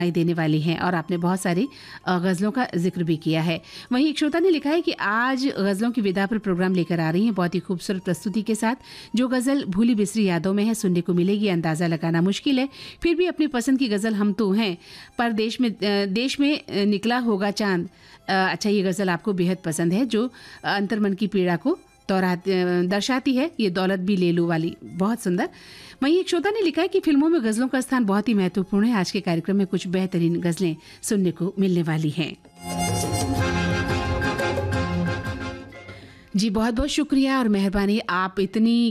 देने वाली हैं और आपने बहुत सारी गज़लों का जिक्र भी किया है। वहीं एक श्रोता ने लिखा है कि आज गज़लों की विदा पर प्रोग्राम लेकर आ रही हैं बहुत ही खूबसूरत प्रस्तुति के साथ। जो गज़ल भूली बिसरी यादों में है, सुनने को मिलेगी, अंदाज़ा लगाना मुश्किल है, फिर भी अपनी पसंद की गज़ल हम तो हैं, पर देश में निकला होगा चांद। अच्छा, ये गज़ल आपको बेहद पसंद है, जो अंतर्मन की पीड़ा को दर्शाती है, ये दौलत भी ले लूं वाली, बहुत सुंदर। वहीं एक श्रोता ने लिखा है कि फिल्मों में गज़लों का स्थान बहुत ही महत्वपूर्ण है। आज के कार्यक्रम में कुछ बेहतरीन गज़लें सुनने को मिलने वाली हैं। जी बहुत बहुत शुक्रिया और मेहरबानी, आप इतनी